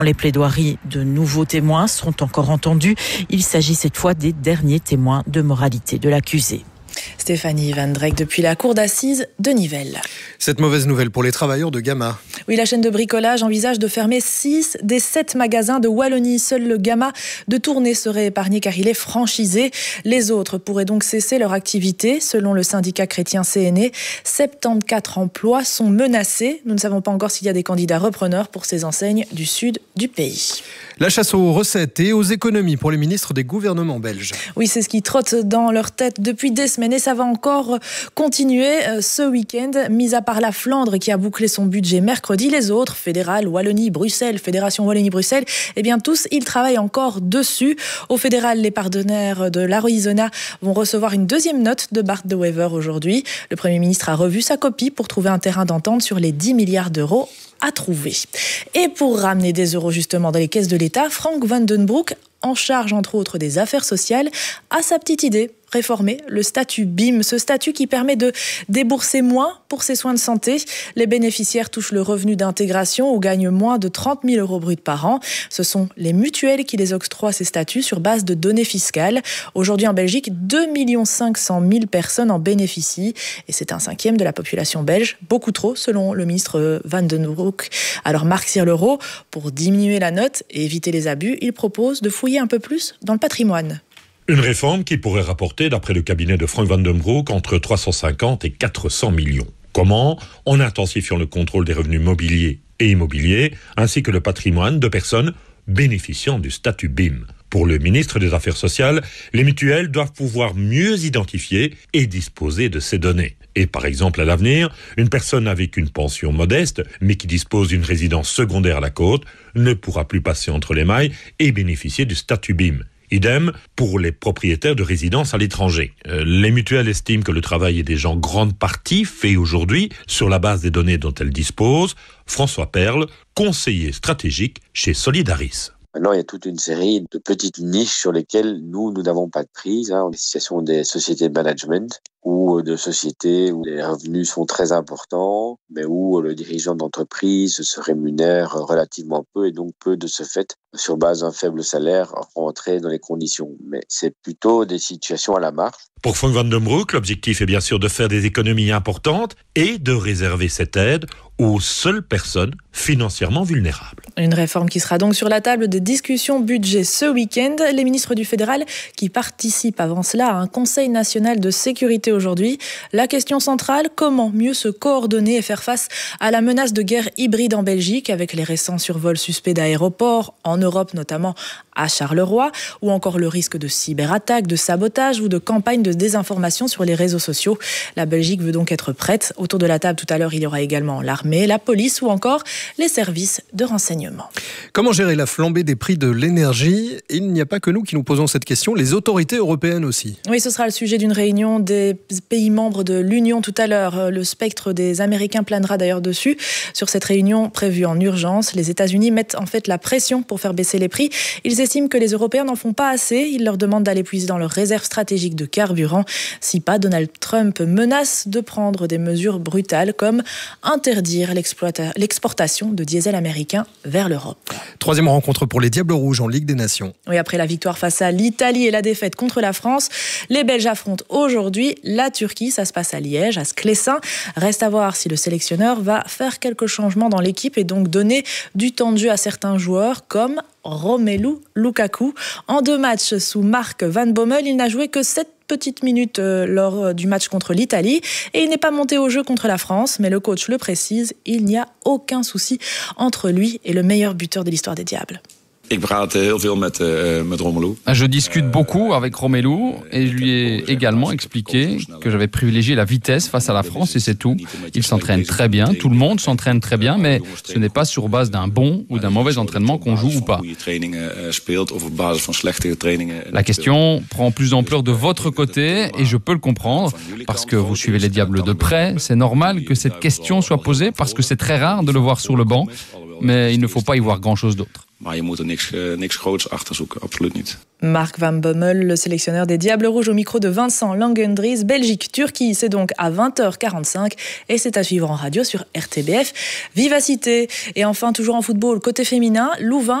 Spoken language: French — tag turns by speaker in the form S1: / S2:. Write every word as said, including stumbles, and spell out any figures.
S1: Les plaidoiries de nouveaux témoins seront encore entendues. Il s'agit cette fois des derniers témoins de moralité de l'accusé.
S2: Stéphanie Van Drek depuis la cour d'assises de Nivelles.
S3: Cette mauvaise nouvelle pour les travailleurs de Gamma.
S2: Oui, la chaîne de bricolage envisage de fermer six des sept magasins de Wallonie. Seul le Gamma de Tournai serait épargné car il est franchisé. Les autres pourraient donc cesser leur activité. Selon le syndicat chrétien C N E, soixante-quatorze emplois sont menacés. Nous ne savons pas encore s'il y a des candidats repreneurs pour ces enseignes du sud du pays.
S3: La chasse aux recettes et aux économies pour les ministres des gouvernements belges.
S2: Oui, c'est ce qui trotte dans leur tête depuis des semaines et ça va encore continuer ce week-end. Mis à part la Flandre qui a bouclé son budget mercredi, les autres, fédéral, Wallonie, Bruxelles, Fédération Wallonie-Bruxelles, eh bien tous, ils travaillent encore dessus. Au fédéral, les partenaires de l'Arizona vont recevoir une deuxième note de Bart De Wever aujourd'hui. Le Premier ministre a revu sa copie pour trouver un terrain d'entente sur les dix milliards d'euros à trouver. Et pour ramener des euros justement dans les caisses de l'État, Frank Van Den Broek, en charge entre autres des affaires sociales, a sa petite idée. Réformer le statut B I M, ce statut qui permet de débourser moins pour ses soins de santé. Les bénéficiaires touchent le revenu d'intégration ou gagnent moins de trente mille euros bruts par an. Ce sont les mutuelles qui les octroient ces statuts sur base de données fiscales. Aujourd'hui en Belgique, deux millions cinq cent mille personnes en bénéficient et c'est un cinquième de la population belge, beaucoup trop selon le ministre Van Den Broek. Alors Marc Sirleroux, pour diminuer la note et éviter les abus, il propose de fouiller un peu plus dans le patrimoine.
S4: Une réforme qui pourrait rapporter, d'après le cabinet de Frank Van Den Broek, entre trois cent cinquante et quatre cents millions. Comment ? En intensifiant le contrôle des revenus mobiliers et immobiliers, ainsi que le patrimoine de personnes bénéficiant du statut B I M. Pour le ministre des Affaires sociales, les mutuelles doivent pouvoir mieux identifier et disposer de ces données. Et par exemple, à l'avenir, une personne avec une pension modeste, mais qui dispose d'une résidence secondaire à la côte, ne pourra plus passer entre les mailles et bénéficier du statut B I M. Idem pour les propriétaires de résidences à l'étranger. Euh, les mutuelles estiment que le travail est déjà en grande partie fait aujourd'hui sur la base des données dont elles disposent. François Perle, conseiller stratégique chez Solidaris.
S5: Maintenant, il y a toute une série de petites niches sur lesquelles nous, nous n'avons pas de prise. Hein. Les situations des sociétés de management ou de sociétés où les revenus sont très importants, mais où le dirigeant d'entreprise se rémunère relativement peu et donc peut de ce fait, sur base d'un faible salaire, rentrer dans les conditions. Mais c'est plutôt des situations à la marge.
S4: Pour Frank Van Den Broek, l'objectif est bien sûr de faire des économies importantes et de réserver cette aide aux seules personnes financièrement vulnérables.
S2: Une réforme qui sera donc sur la table des discussions budget ce week-end. Les ministres du fédéral qui participent avant cela à un conseil national de sécurité aujourd'hui. La question centrale, comment mieux se coordonner et faire face à la menace de guerre hybride en Belgique avec les récents survols suspects d'aéroports, en Europe notamment à Charleroi, ou encore le risque de cyberattaques, de sabotage ou de campagnes de désinformation sur les réseaux sociaux. La Belgique veut donc être prête. Autour de la table tout à l'heure, il y aura également l'armée, la police ou encore les services de renseignement.
S3: Comment gérer la flambée des prix de l'énergie ? Il n'y a pas que nous qui nous posons cette question, les autorités européennes aussi.
S2: Oui, ce sera le sujet d'une réunion des pays membres de l'Union tout à l'heure. Le spectre des Américains planera d'ailleurs dessus. Sur cette réunion prévue en urgence, les États-Unis mettent en fait la pression pour faire baisser les prix. Ils estiment que les Européens n'en font pas assez. Ils leur demandent d'aller puiser dans leurs réserves stratégiques de carburant. Si pas, Donald Trump menace de prendre des mesures brutales comme interdire l'exportation de diesel américain vers l'Europe.
S3: Troisième rencontre pour les Diables Rouges en Ligue des Nations.
S2: Oui, après la victoire face à l'Italie et la défaite contre la France, les Belges affrontent aujourd'hui la Turquie. Ça se passe à Liège, à Sclessin. Reste à voir si le sélectionneur va faire quelques changements dans l'équipe et donc donner du temps de jeu à certains joueurs comme Romelu Lukaku. En deux matchs sous Marc Van Bommel, il n'a joué que sept petites minutes lors du match contre l'Italie et il n'est pas monté au jeu contre la France, mais le coach le précise, il n'y a aucun souci entre lui et le meilleur buteur de l'histoire des Diables.
S6: Ik praat heel veel met, uh, met Romelu.
S7: Je discute beaucoup avec Romelu et je lui ai également expliqué que j'avais privilégié la vitesse face à la France et c'est tout. Il s'entraîne très bien, tout le monde s'entraîne très bien, mais ce n'est pas sur base d'un bon ou d'un mauvais entraînement qu'on joue ou pas. La question prend plus d'ampleur de votre côté et je peux le comprendre parce que vous suivez les Diables de près. C'est normal que cette question soit posée parce que c'est très rare de le voir sur le banc, mais il ne faut pas y voir grand-chose d'autre.
S6: Maar je moet er niks, uh, niks groots achter zoeken, absoluut niet.
S2: Marc Van Bommel, le sélectionneur des Diables Rouges, au micro de Vincent Langendries. Belgique-Turquie, c'est donc à vingt heures quarante-cinq et c'est à suivre en radio sur R T B F Vivacité. Et enfin, toujours en football, côté féminin, Louvain